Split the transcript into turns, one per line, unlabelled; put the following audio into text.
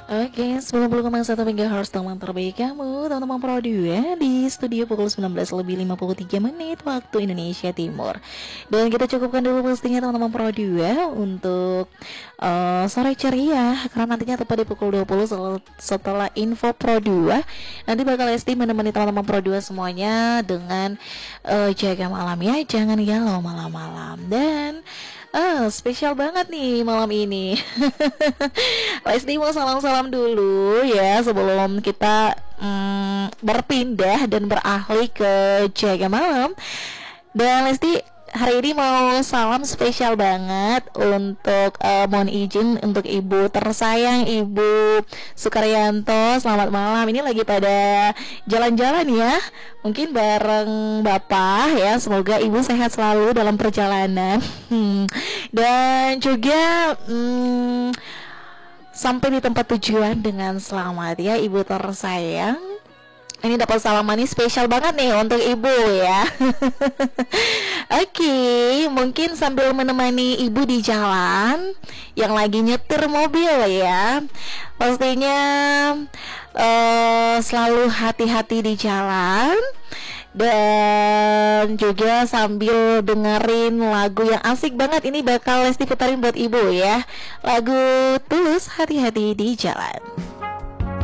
Oke, 90,1 MHz teman terbaik kamu, teman-teman Pro 2 di studio pukul 19:53 waktu Indonesia Timur. Dan kita cukupkan dulu postingnya teman-teman Pro 2 untuk sore ceria, karena nantinya tepat di pukul 20 setelah info Pro 2 nanti bakal Lesti menemani teman-teman Pro 2 semuanya dengan jaga malam ya, jangan galau malam-malam. Dan spesial banget nih malam ini. Lesti mau salam-salam dulu ya sebelum kita berpindah dan beralih ke jaga malam. Dan Lesti hari ini mau salam spesial banget untuk mohon izin untuk ibu tersayang, Ibu Sukaryanto. Selamat malam. Ini lagi pada jalan-jalan ya, mungkin bareng bapak ya. Semoga ibu sehat selalu dalam perjalanan. Dan juga sampai di tempat tujuan dengan selamat ya, ibu tersayang. Ini dapat salaman ini spesial banget nih untuk ibu ya. Oke, mungkin sambil menemani ibu di jalan yang lagi nyetir mobil ya, pastinya selalu hati-hati di jalan. Dan juga sambil dengerin lagu yang asik banget, ini bakal Lesti putarin buat ibu ya, lagu Tulus Hati-Hati di Jalan.